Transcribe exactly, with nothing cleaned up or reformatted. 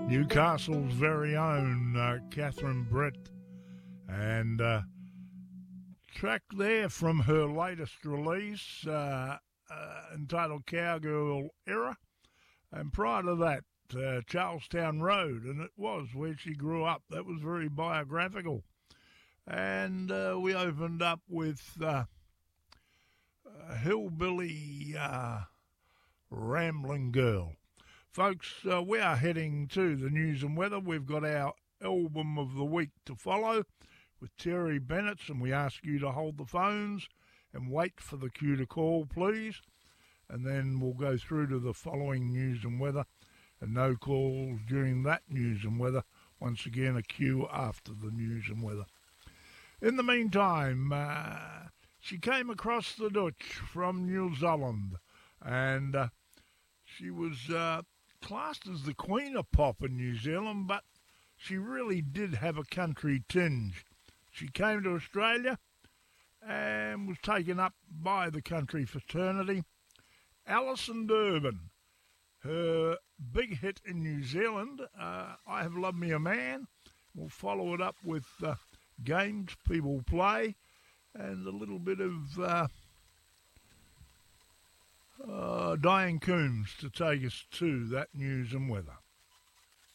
Newcastle's very own uh, Catherine Brett, and uh, track there from her latest release uh, uh, entitled Cowgirl Era, and prior to that uh, Charlestown Road, and it was where she grew up. That was very biographical. And uh, we opened up with uh, uh, Hillbilly uh, Rambling Girl. Folks, uh, we are heading to the news and weather. We've got our album of the week to follow with Terry Bennett, and we ask you to hold the phones and wait for the cue to call, please. And then we'll go through to the following news and weather, and no calls during that news and weather. Once again, a cue after the news and weather. In the meantime, uh, she came across the Dutch from New Zealand, and uh, she was uh, classed as the queen of pop in New Zealand, but she really did have a country tinge. She came to Australia and was taken up by the country fraternity. Alison Durbin, her big hit in New Zealand, uh, I Have Loved Me a Man. We'll follow it up with uh, Games People Play and a little bit of uh, uh, Diane Coombs to take us to that news and weather.